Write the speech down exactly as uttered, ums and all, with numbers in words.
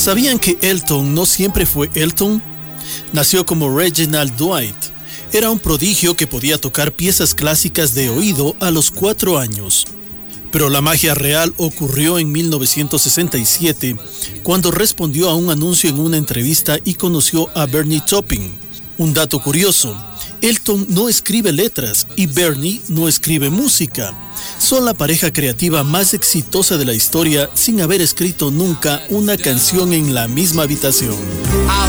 ¿Sabían que Elton no siempre fue Elton? Nació como Reginald Dwight. Era un prodigio que podía tocar piezas clásicas de oído a los cuatro años. Pero la magia real ocurrió en mil novecientos sesenta y siete, cuando respondió a un anuncio en una entrevista y conoció a Bernie Taupin. Un dato curioso, Elton no escribe letras y Bernie no escribe música. Son la pareja creativa más exitosa de la historia sin haber escrito nunca una canción en la misma habitación.